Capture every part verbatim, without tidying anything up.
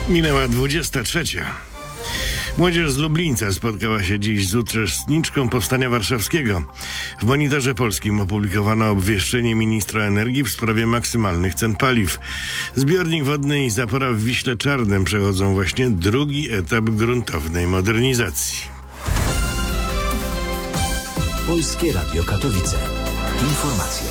Minęła dwudziesta trzecia. Młodzież z Lublińca spotkała się dziś z uczestniczką Powstania Warszawskiego. W Monitorze Polskim opublikowano obwieszczenie ministra energii w sprawie maksymalnych cen paliw. Zbiornik wodny i zapora w Wiśle Czarnym przechodzą właśnie drugi etap gruntownej modernizacji. Polskie Radio Katowice. Informacje.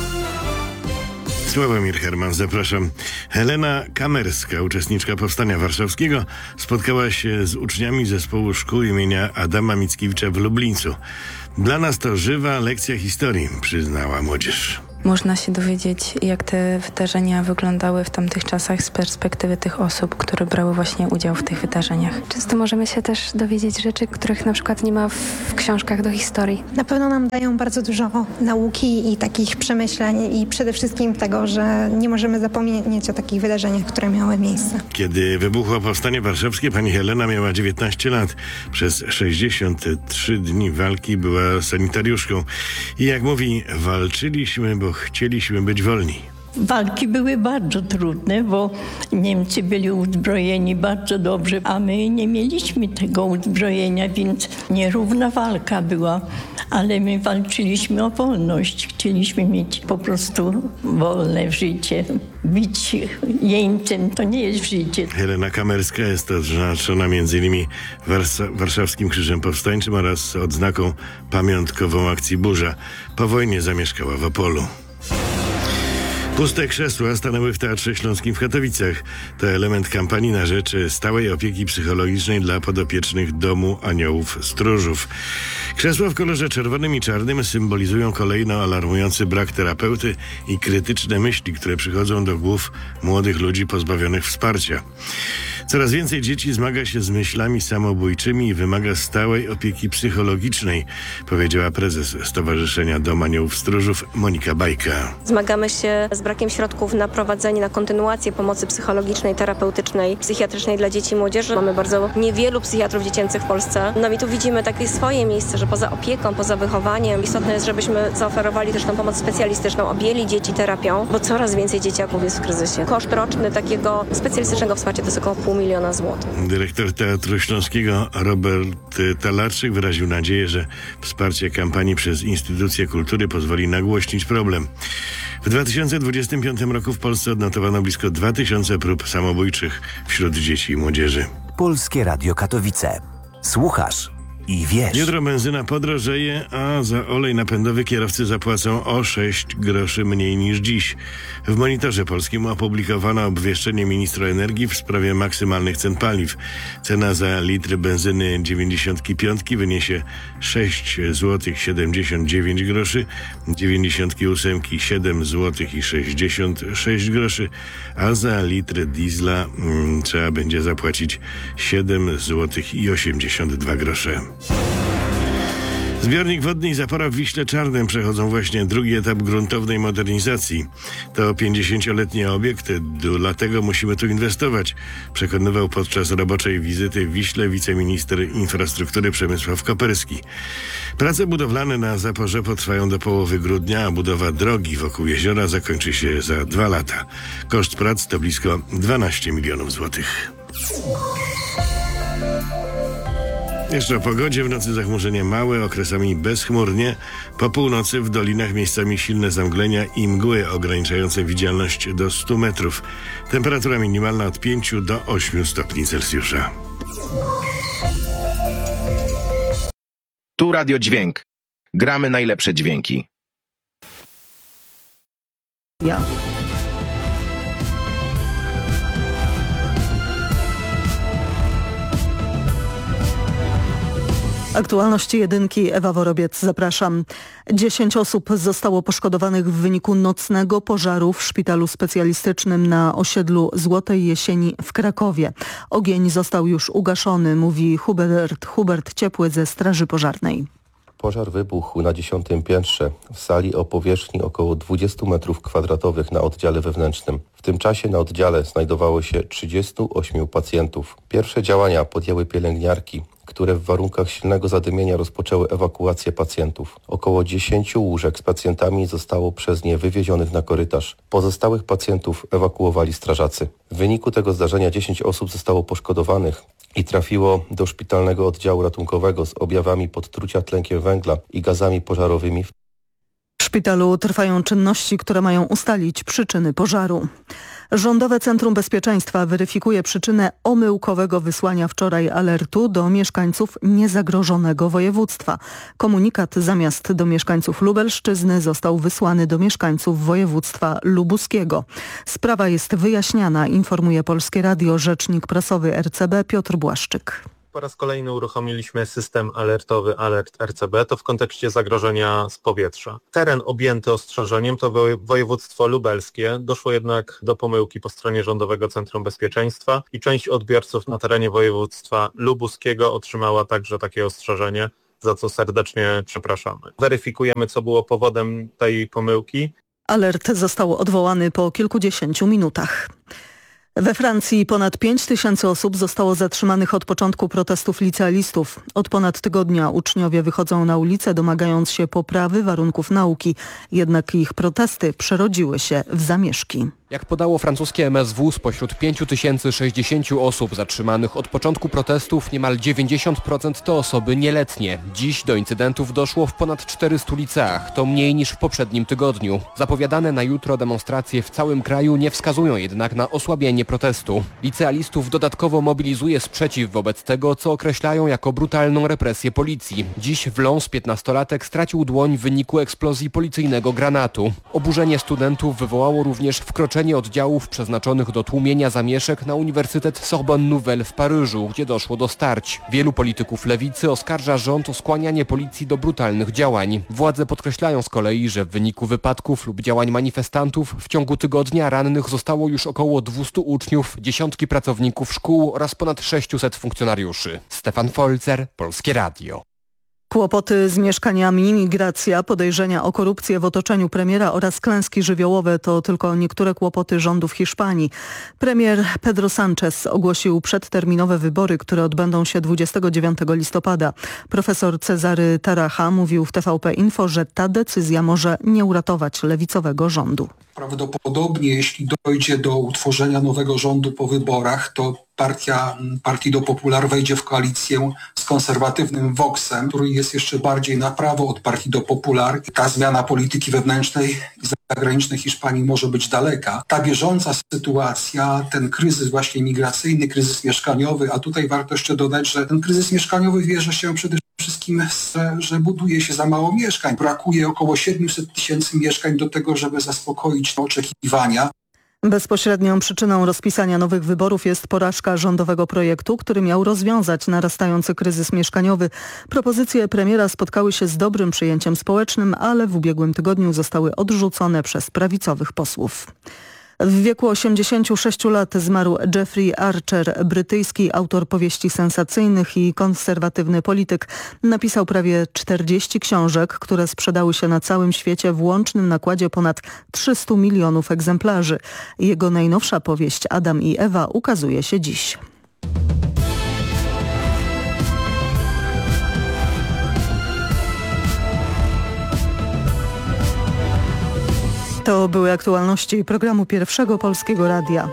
Sławomir Herman, zapraszam. Helena Kamerska, uczestniczka Powstania Warszawskiego, spotkała się z uczniami zespołu szkół imienia Adama Mickiewicza w Lublińcu. Dla nas to żywa lekcja historii, przyznała młodzież. Można się dowiedzieć, jak te wydarzenia wyglądały w tamtych czasach z perspektywy tych osób, które brały właśnie udział w tych wydarzeniach. Często możemy się też dowiedzieć rzeczy, których na przykład nie ma w książkach do historii. Na pewno nam dają bardzo dużo nauki i takich przemyśleń i przede wszystkim tego, że nie możemy zapomnieć o takich wydarzeniach, które miały miejsce. Kiedy wybuchło Powstanie Warszawskie, pani Helena miała dziewiętnaście lat. Przez sześćdziesiąt trzy dni walki była sanitariuszką. I jak mówi, walczyliśmy, bo chcieliśmy być wolni. Walki były bardzo trudne, bo Niemcy byli uzbrojeni bardzo dobrze, a my nie mieliśmy tego uzbrojenia, więc nierówna walka była. Ale my walczyliśmy o wolność. Chcieliśmy mieć po prostu wolne życie. Bić jeńcem to nie jest życie. Helena Kamerska jest odznaczona między innymi Warsa- Warszawskim Krzyżem Powstańczym oraz odznaką pamiątkową akcji Burza. Po wojnie zamieszkała w Opolu. Puste krzesła stanęły w Teatrze Śląskim w Katowicach. To element kampanii na rzecz stałej opieki psychologicznej dla podopiecznych Domu Aniołów Stróżów. Krzesła w kolorze czerwonym i czarnym symbolizują kolejno alarmujący brak terapeuty i krytyczne myśli, które przychodzą do głów młodych ludzi pozbawionych wsparcia. Coraz więcej dzieci zmaga się z myślami samobójczymi i wymaga stałej opieki psychologicznej, powiedziała prezes Stowarzyszenia Dom Aniołów Stróżów Monika Bajka. Zmagamy się z brakiem środków na prowadzenie, na kontynuację pomocy psychologicznej, terapeutycznej, psychiatrycznej dla dzieci i młodzieży. Mamy bardzo niewielu psychiatrów dziecięcych w Polsce. No i tu widzimy takie swoje miejsce, że poza opieką, poza wychowaniem istotne jest, żebyśmy zaoferowali też tą pomoc specjalistyczną, objęli dzieci terapią, bo coraz więcej dzieciaków jest w kryzysie. Koszt roczny takiego specjalistycznego wsparcia to jest około pół miliona złotych. Dyrektor Teatru Śląskiego Robert Talarczyk wyraził nadzieję, że wsparcie kampanii przez instytucje kultury pozwoli nagłośnić problem. W dwa tysiące dwudziestym piątym roku w Polsce odnotowano blisko dwa tysiące prób samobójczych wśród dzieci i młodzieży. Polskie Radio Katowice. Słuchasz i wiesz. Jutro benzyna podrożeje, a za olej napędowy kierowcy zapłacą o sześć groszy mniej niż dziś. W Monitorze Polskim opublikowano obwieszczenie ministra energii w sprawie maksymalnych cen paliw. Cena za litr benzyny dziewięćdziesiąt pięć wyniesie sześć złotych siedemdziesiąt dziewięć groszy, dziewięćdziesiąt osiem siedem złotych sześćdziesiąt sześć groszy, a za litr diesla mm, trzeba będzie zapłacić siedem złotych osiemdziesiąt dwa grosze. Zbiornik wodny i zapora w Wiśle Czarnym przechodzą właśnie drugi etap gruntownej modernizacji. To pięćdziesięcioletni obiekt, dlatego musimy tu inwestować, przekonywał podczas roboczej wizyty w Wiśle wiceminister infrastruktury Przemysław Koperski. Prace budowlane na zaporze potrwają do połowy grudnia, a budowa drogi wokół jeziora zakończy się za dwa lata. Koszt prac to blisko dwanaście milionów złotych. Jeszcze o pogodzie. W nocy zachmurzenie małe, okresami bezchmurnie. Po północy w dolinach miejscami silne zamglenia i mgły ograniczające widzialność do stu metrów. Temperatura minimalna od pięciu do ośmiu stopni Celsjusza. Tu Radio Dźwięk. Gramy najlepsze dźwięki. Ja. Aktualności jedynki, Ewa Worobiec, zapraszam. Dziesięć osób zostało poszkodowanych w wyniku nocnego pożaru w szpitalu specjalistycznym na osiedlu Złotej Jesieni w Krakowie. Ogień został już ugaszony, mówi Hubert, Hubert Ciepły ze Straży Pożarnej. Pożar wybuchł na dziesiątym piętrze w sali o powierzchni około dwudziestu metrów kwadratowych na oddziale wewnętrznym. W tym czasie na oddziale znajdowało się trzydziestu ośmiu pacjentów. Pierwsze działania podjęły pielęgniarki, które w warunkach silnego zadymienia rozpoczęły ewakuację pacjentów. Około dziesięciu łóżek z pacjentami zostało przez nie wywiezionych na korytarz. Pozostałych pacjentów ewakuowali strażacy. W wyniku tego zdarzenia dziesięć osób zostało poszkodowanych i trafiło do szpitalnego oddziału ratunkowego z objawami podtrucia tlenkiem węgla i gazami pożarowymi. W szpitalu trwają czynności, które mają ustalić przyczyny pożaru. Rządowe Centrum Bezpieczeństwa weryfikuje przyczynę omyłkowego wysłania wczoraj alertu do mieszkańców niezagrożonego województwa. Komunikat zamiast do mieszkańców Lubelszczyzny został wysłany do mieszkańców województwa lubuskiego. Sprawa jest wyjaśniana, informuje Polskie Radio rzecznik prasowy R C B Piotr Błaszczyk. Po raz kolejny uruchomiliśmy system alertowy Alert R C B, to w kontekście zagrożenia z powietrza. Teren objęty ostrzeżeniem to województwo lubelskie. Doszło jednak do pomyłki po stronie Rządowego Centrum Bezpieczeństwa i część odbiorców na terenie województwa lubuskiego otrzymała także takie ostrzeżenie, za co serdecznie przepraszamy. Weryfikujemy, co było powodem tej pomyłki. Alert został odwołany po kilkudziesięciu minutach. We Francji ponad pięć tysięcy osób zostało zatrzymanych od początku protestów licealistów. Od ponad tygodnia uczniowie wychodzą na ulicę, domagając się poprawy warunków nauki. Jednak ich protesty przerodziły się w zamieszki. Jak podało francuskie M S W, spośród pięć tysięcy sześćdziesięciu osób zatrzymanych od początku protestów niemal dziewięćdziesiąt procent to osoby nieletnie. Dziś do incydentów doszło w ponad czterystu liceach, to mniej niż w poprzednim tygodniu. Zapowiadane na jutro demonstracje w całym kraju nie wskazują jednak na osłabienie protestu. Licealistów dodatkowo mobilizuje sprzeciw wobec tego, co określają jako brutalną represję policji. Dziś w Lens piętnastolatek stracił dłoń w wyniku eksplozji policyjnego granatu. Oburzenie studentów wywołało również wkroczenie oddziałów przeznaczonych do tłumienia zamieszek na Uniwersytet Sorbonne Nouvelle w Paryżu, gdzie doszło do starć. Wielu polityków lewicy oskarża rząd o skłanianie policji do brutalnych działań. Władze podkreślają z kolei, że w wyniku wypadków lub działań manifestantów w ciągu tygodnia rannych zostało już około dwustu uczniów, dziesiątki pracowników szkół oraz ponad sześciuset funkcjonariuszy. Stefan Folzer, Polskie Radio. Kłopoty z mieszkaniami, migracja, podejrzenia o korupcję w otoczeniu premiera oraz klęski żywiołowe to tylko niektóre kłopoty rządu w Hiszpanii. Premier Pedro Sánchez ogłosił przedterminowe wybory, które odbędą się dwudziestego dziewiątego listopada. Profesor Cezary Taracha mówił w T V P Info, że ta decyzja może nie uratować lewicowego rządu. Prawdopodobnie, jeśli dojdzie do utworzenia nowego rządu po wyborach, to partia Partido Popular wejdzie w koalicję z konserwatywnym Voxem, który jest jeszcze bardziej na prawo od Partido Popular. Ta zmiana polityki wewnętrznej i zagranicznej Hiszpanii może być daleka. Ta bieżąca sytuacja, ten kryzys właśnie migracyjny, kryzys mieszkaniowy, a tutaj warto jeszcze dodać, że ten kryzys mieszkaniowy bierze się przede wszystkim, że, że buduje się za mało mieszkań. Brakuje około siedmiuset tysięcy mieszkań do tego, żeby zaspokoić oczekiwania. Bezpośrednią przyczyną rozpisania nowych wyborów jest porażka rządowego projektu, który miał rozwiązać narastający kryzys mieszkaniowy. Propozycje premiera spotkały się z dobrym przyjęciem społecznym, ale w ubiegłym tygodniu zostały odrzucone przez prawicowych posłów. W wieku osiemdziesięciu sześciu lat zmarł Jeffrey Archer, brytyjski autor powieści sensacyjnych i konserwatywny polityk. Napisał prawie czterdzieści książek, które sprzedały się na całym świecie w łącznym nakładzie ponad trzystu milionów egzemplarzy. Jego najnowsza powieść Adam i Ewa ukazuje się dziś. To były aktualności programu Pierwszego Polskiego Radia.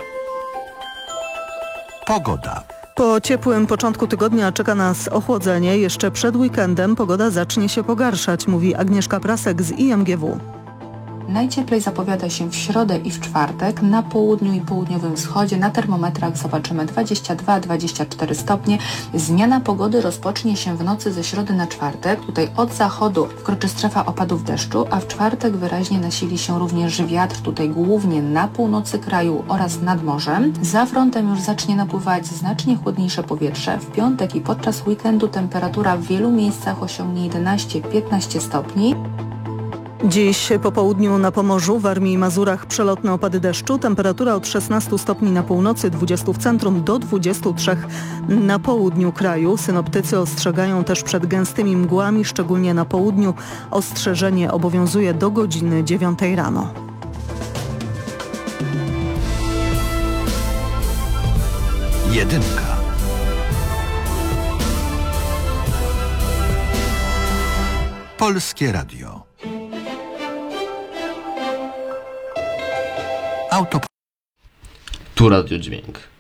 Pogoda. Po ciepłym początku tygodnia czeka nas ochłodzenie. Jeszcze przed weekendem pogoda zacznie się pogarszać, mówi Agnieszka Prasek z I M G W. Najcieplej zapowiada się w środę i w czwartek. Na południu i południowym wschodzie na termometrach zobaczymy dwadzieścia dwa dwadzieścia cztery stopnie. Zmiana pogody rozpocznie się w nocy ze środy na czwartek. Tutaj od zachodu wkroczy strefa opadów deszczu, a w czwartek wyraźnie nasili się również wiatr, tutaj głównie na północy kraju oraz nad morzem. Za frontem już zacznie napływać znacznie chłodniejsze powietrze. W piątek i podczas weekendu temperatura w wielu miejscach osiągnie jedenaście piętnaście stopni. Dziś po południu na Pomorzu, Warmii i Mazurach przelotne opady deszczu. Temperatura od szesnastu stopni na północy, dwudziestu w centrum do dwudziestu trzech na południu kraju. Synoptycy ostrzegają też przed gęstymi mgłami, szczególnie na południu. Ostrzeżenie obowiązuje do godziny dziewiątej rano. Jedynka. Polskie Radio. Auto... Tu Radio Dźwięk.